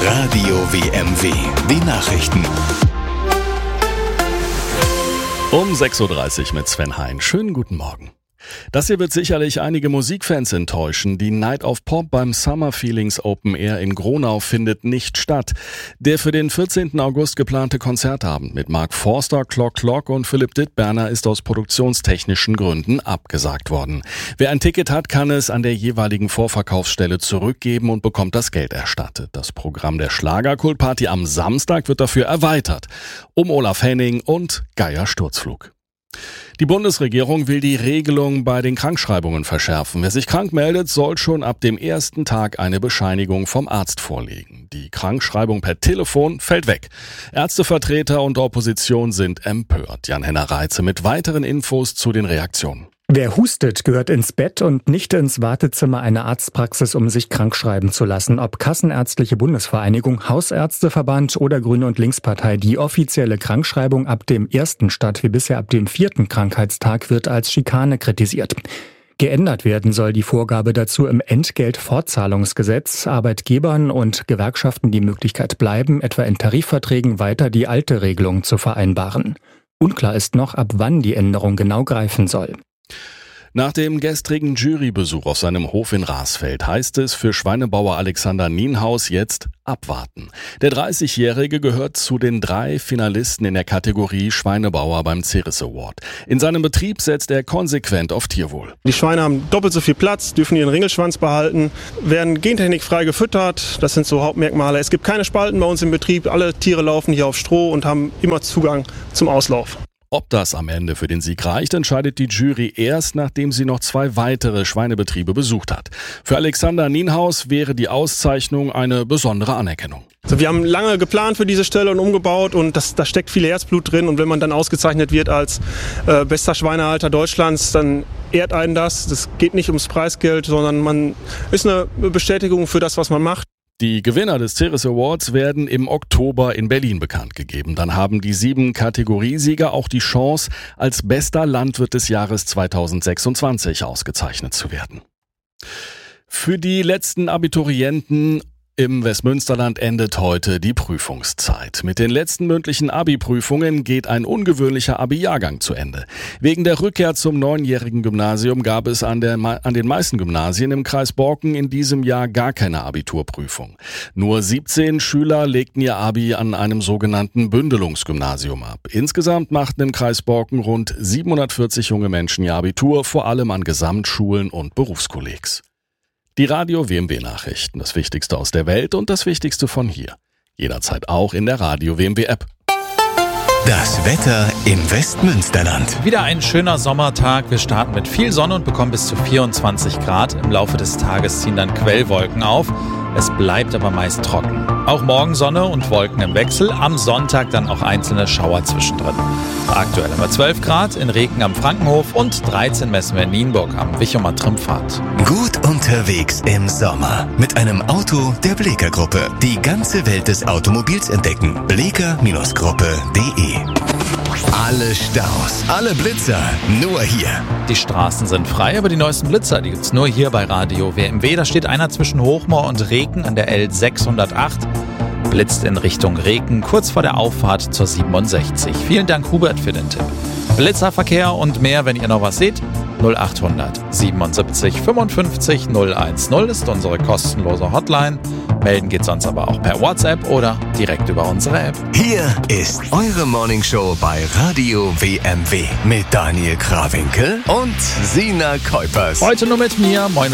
Radio WMW, die Nachrichten. Um 6.30 Uhr mit Sven Hein. Schönen guten Morgen. Das hier wird sicherlich einige Musikfans enttäuschen. Die Night of Pop beim Summer Feelings Open Air in Gronau findet nicht statt. Der für den 14. August geplante Konzertabend mit Mark Forster, Clock und Philipp Dittberner ist aus produktionstechnischen Gründen abgesagt worden. Wer ein Ticket hat, kann es an der jeweiligen Vorverkaufsstelle zurückgeben und bekommt das Geld erstattet. Das Programm der Schlagerkultparty am Samstag wird dafür erweitert. Um Olaf Henning und Geier Sturzflug. Die Bundesregierung will die Regelung bei den Krankschreibungen verschärfen. Wer sich krank meldet, soll schon ab dem ersten Tag eine Bescheinigung vom Arzt vorlegen. Die Krankschreibung per Telefon fällt weg. Ärztevertreter und Opposition sind empört. Jan-Henner Reitze mit weiteren Infos zu den Reaktionen. Wer hustet, gehört ins Bett und nicht ins Wartezimmer einer Arztpraxis, um sich krank schreiben zu lassen. Ob Kassenärztliche Bundesvereinigung, Hausärzteverband oder Grüne und Linkspartei, die offizielle Krankschreibung ab dem ersten statt wie bisher ab dem 4. Krankheitstag wird als Schikane kritisiert. Geändert werden soll die Vorgabe dazu im Entgeltfortzahlungsgesetz. Arbeitgebern und Gewerkschaften die Möglichkeit bleiben, etwa in Tarifverträgen weiter die alte Regelung zu vereinbaren. Unklar ist noch, ab wann die Änderung genau greifen soll. Nach dem gestrigen Jurybesuch auf seinem Hof in Rasfeld heißt es für Schweinebauer Alexander Nienhaus jetzt abwarten. Der 30-Jährige gehört zu den 3 Finalisten in der Kategorie Schweinebauer beim Ceres Award. In seinem Betrieb setzt er konsequent auf Tierwohl. Die Schweine haben doppelt so viel Platz, dürfen ihren Ringelschwanz behalten, werden gentechnikfrei gefüttert. Das sind so Hauptmerkmale. Es gibt keine Spalten bei uns im Betrieb. Alle Tiere laufen hier auf Stroh und haben immer Zugang zum Auslauf. Ob das am Ende für den Sieg reicht, entscheidet die Jury erst, nachdem sie noch 2 weitere Schweinebetriebe besucht hat. Für Alexander Nienhaus wäre die Auszeichnung eine besondere Anerkennung. Also wir haben lange geplant für diese Stelle und umgebaut und da steckt viel Herzblut drin. Und wenn man dann ausgezeichnet wird als bester Schweinehalter Deutschlands, dann ehrt einen das. Das geht nicht ums Preisgeld, sondern man ist eine Bestätigung für das, was man macht. Die Gewinner des Ceres Awards werden im Oktober in Berlin bekannt gegeben. Dann haben die 7 Kategoriesieger auch die Chance, als bester Landwirt des Jahres 2026 ausgezeichnet zu werden. Für die letzten Abiturienten im Westmünsterland endet heute die Prüfungszeit. Mit den letzten mündlichen Abi-Prüfungen geht ein ungewöhnlicher Abi-Jahrgang zu Ende. Wegen der Rückkehr zum 9-jährigen Gymnasium gab es an den meisten Gymnasien im Kreis Borken in diesem Jahr gar keine Abiturprüfung. Nur 17 Schüler legten ihr Abi an einem sogenannten Bündelungsgymnasium ab. Insgesamt machten im Kreis Borken rund 740 junge Menschen ihr Abitur, vor allem an Gesamtschulen und Berufskollegs. Die Radio WMW Nachrichten, das Wichtigste aus der Welt und das Wichtigste von hier. Jederzeit auch in der Radio WMW App. Das Wetter im Westmünsterland. Wieder ein schöner Sommertag. Wir starten mit viel Sonne und bekommen bis zu 24 Grad. Im Laufe des Tages ziehen dann Quellwolken auf. Es bleibt aber meist trocken. Auch morgen Sonne und Wolken im Wechsel. Am Sonntag dann auch einzelne Schauer zwischendrin. Aktuell haben wir 12 Grad in Reken am Frankenhof und 13 messen wir in Nienburg am Wichumer Trimpfad. Gut unterwegs im Sommer mit einem Auto der Bleeker Gruppe. Die ganze Welt des Automobils entdecken. Bleeker-Gruppe.de. Alle Staus, alle Blitzer, nur hier. Die Straßen sind frei, aber die neuesten Blitzer, die gibt's nur hier bei Radio WMW. Da steht einer zwischen Hochmoor und Reken an der L608. Blitzt in Richtung Reken, kurz vor der Auffahrt zur 67. Vielen Dank, Hubert, für den Tipp. Blitzerverkehr und mehr, wenn ihr noch was seht, 0800 77 55 010 ist unsere kostenlose Hotline. Melden geht sonst aber auch per WhatsApp oder direkt über unsere App. Hier ist eure Morningshow bei Radio WMW mit Daniel Krawinkel und Sina Kuipers. Heute nur mit mir. Moin.